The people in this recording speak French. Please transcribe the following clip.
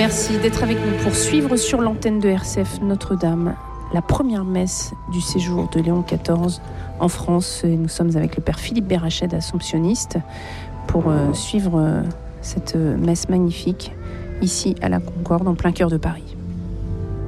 Merci d'être avec nous pour suivre sur l'antenne de RCF Notre-Dame la première messe du séjour de Léon XIV en France. Et nous sommes avec le père Philippe Bérached, assomptionniste, pour suivre cette messe magnifique ici à la Concorde, en plein cœur de Paris.